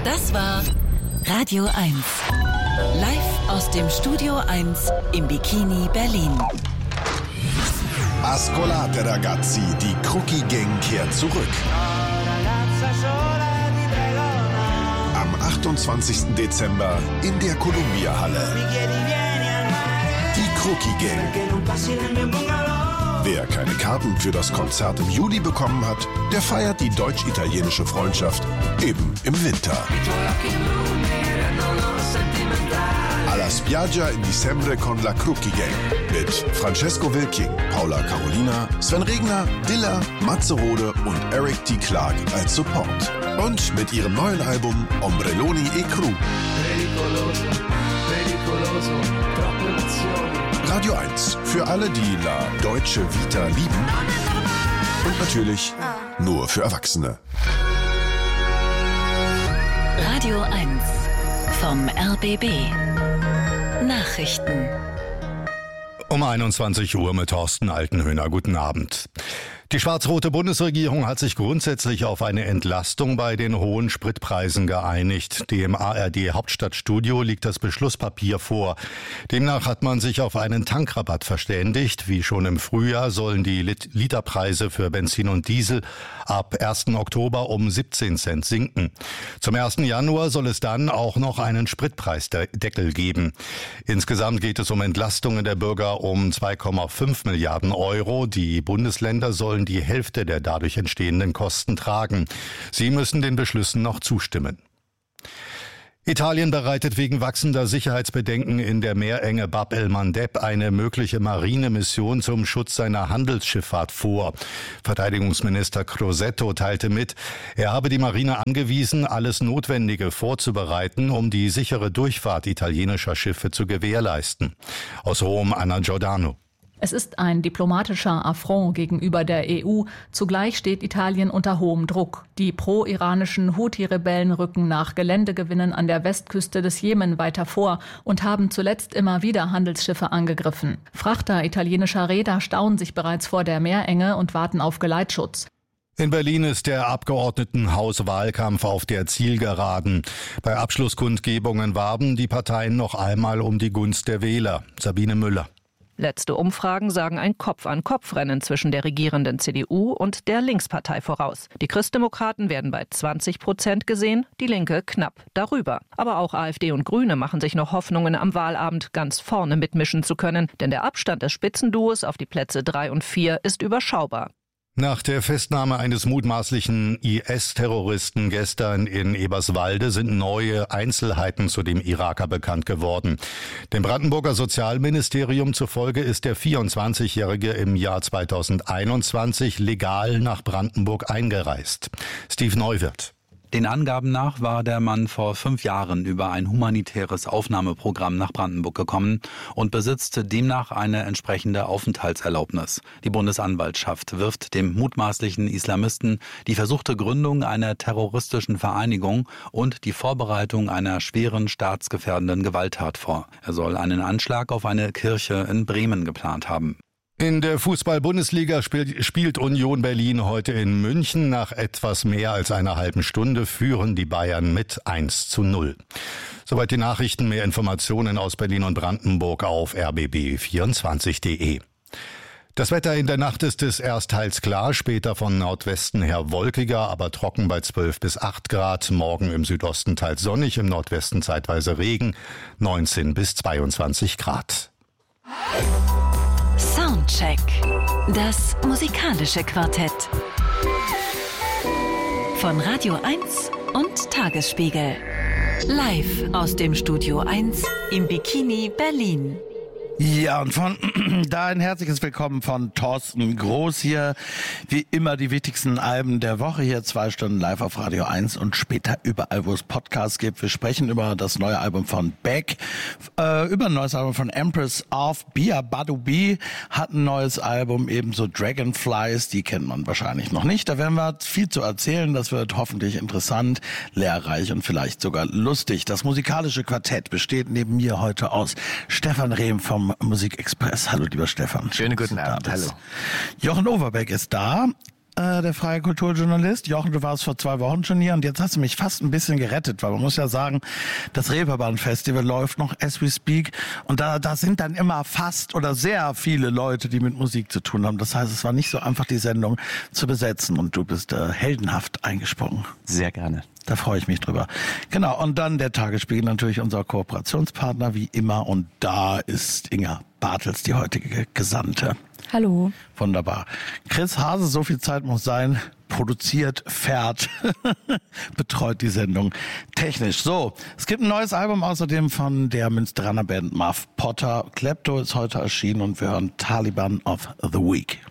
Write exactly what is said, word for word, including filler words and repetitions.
Das war Radio eins. Live aus dem Studio eins im Bikini Berlin. Ascolate ragazzi, die Crookie Gang kehrt zurück. Am achtundzwanzigsten Dezember in der Columbia-Halle. Die Crookie Gang. Wer keine Karten für das Konzert im Juli bekommen hat, der feiert die deutsch-italienische Freundschaft eben im Winter. Alla spiaggia in dicembre con la Crookie Gang mit Francesco Wilking, Paula Carolina, Sven Regner, Dilla, Matze Rode und Eric T. Clark als Support. Und mit ihrem neuen Album Ombrelloni e Cru. Radio eins für alle, die La Deutsche Vita lieben. Und natürlich nur für Erwachsene. Radio eins vom R B B. Nachrichten. Um einundzwanzig Uhr mit Thorsten Altenhöhner. Guten Abend. Die schwarz-rote Bundesregierung hat sich grundsätzlich auf eine Entlastung bei den hohen Spritpreisen geeinigt. Dem A R D-Hauptstadtstudio liegt das Beschlusspapier vor. Demnach hat man sich auf einen Tankrabatt verständigt. Wie schon im Frühjahr sollen die Lit- Literpreise für Benzin und Diesel ab ersten Oktober um siebzehn Cent sinken. Zum ersten Januar soll es dann auch noch einen Spritpreisdeckel geben. Insgesamt geht es um Entlastungen der Bürger um zwei Komma fünf Milliarden Euro. Die Bundesländer sollen die Hälfte der dadurch entstehenden Kosten tragen. Sie müssen den Beschlüssen noch zustimmen. Italien bereitet wegen wachsender Sicherheitsbedenken in der Meerenge Bab el-Mandeb eine mögliche Marinemission zum Schutz seiner Handelsschifffahrt vor. Verteidigungsminister Crosetto teilte mit, er habe die Marine angewiesen, alles Notwendige vorzubereiten, um die sichere Durchfahrt italienischer Schiffe zu gewährleisten. Aus Rom, Anna Giordano. Es ist ein diplomatischer Affront gegenüber der E U. Zugleich steht Italien unter hohem Druck. Die pro-iranischen Houthi-Rebellen rücken nach Geländegewinnen an der Westküste des Jemen weiter vor und haben zuletzt immer wieder Handelsschiffe angegriffen. Frachter italienischer Reeder stauen sich bereits vor der Meerenge und warten auf Geleitschutz. In Berlin ist der Abgeordnetenhauswahlkampf auf der Zielgeraden. Bei Abschlusskundgebungen warben die Parteien noch einmal um die Gunst der Wähler. Sabine Müller. Letzte Umfragen sagen ein Kopf-an-Kopf-Rennen zwischen der regierenden C D U und der Linkspartei voraus. Die Christdemokraten werden bei zwanzig Prozent gesehen, die Linke knapp darüber. Aber auch AfD und Grüne machen sich noch Hoffnungen, am Wahlabend ganz vorne mitmischen zu können. Denn der Abstand des Spitzenduos auf die Plätze drei und vier ist überschaubar. Nach der Festnahme eines mutmaßlichen I S-Terroristen gestern in Eberswalde sind neue Einzelheiten zu dem Iraker bekannt geworden. Dem Brandenburger Sozialministerium zufolge ist der vierundzwanzigjährige im Jahr zweitausendeinundzwanzig legal nach Brandenburg eingereist. Steve Neuwirth. Den Angaben nach war der Mann vor fünf Jahren über ein humanitäres Aufnahmeprogramm nach Brandenburg gekommen und besitzt demnach eine entsprechende Aufenthaltserlaubnis. Die Bundesanwaltschaft wirft dem mutmaßlichen Islamisten die versuchte Gründung einer terroristischen Vereinigung und die Vorbereitung einer schweren staatsgefährdenden Gewalttat vor. Er soll einen Anschlag auf eine Kirche in Bremen geplant haben. In der Fußball-Bundesliga spielt, spielt Union Berlin heute in München. Nach etwas mehr als einer halben Stunde führen die Bayern mit eins zu null. Soweit die Nachrichten. Mehr Informationen aus Berlin und Brandenburg auf r b b vierundzwanzig punkt d e. Das Wetter in der Nacht ist es erst teils klar, später von Nordwesten her wolkiger, aber trocken bei zwölf bis acht Grad. Morgen im Südosten teils sonnig, im Nordwesten zeitweise Regen, neunzehn bis zweiundzwanzig Grad. Soundcheck. Das musikalische Quartett. Von Radio eins und Tagesspiegel. Live aus dem Studio eins im Bikini Berlin. Ja, und von da ein herzliches Willkommen von Thorsten Groß hier. Wie immer die wichtigsten Alben der Woche hier, zwei Stunden live auf Radio eins und später überall, wo es Podcasts gibt. Wir sprechen über das neue Album von Beck, äh, über ein neues Album von Empress of Bia Badubi hat ein neues Album, ebenso Dragonflies, die kennt man wahrscheinlich noch nicht. Da werden wir viel zu erzählen, das wird hoffentlich interessant, lehrreich und vielleicht sogar lustig. Das musikalische Quartett besteht neben mir heute aus Stefan Rehm vom Musikexpress. Hallo, lieber Stefan. Schönen guten Abend. Hallo. Jochen Overbeck ist da. äh, der freie Kulturjournalist. Jochen, du warst vor zwei Wochen schon hier und jetzt hast du mich fast ein bisschen gerettet, weil man muss ja sagen, das Reeperbahn-Festival läuft noch as we speak und da, da sind dann immer fast oder sehr viele Leute, die mit Musik zu tun haben. Das heißt, es war nicht so einfach, die Sendung zu besetzen und du bist äh, heldenhaft eingesprungen. Sehr gerne. Da freue ich mich drüber. Genau, und dann der Tagesspiegel, natürlich unser Kooperationspartner wie immer. Und da ist Inga Bartels, die heutige Gesandte. Hallo. Wunderbar. Chris Hase, so viel Zeit muss sein, produziert, fährt, betreut die Sendung technisch. So, es gibt ein neues Album außerdem von der Münsteraner Band Muff Potter. Klepto ist heute erschienen und wir hören Taliban of the Week.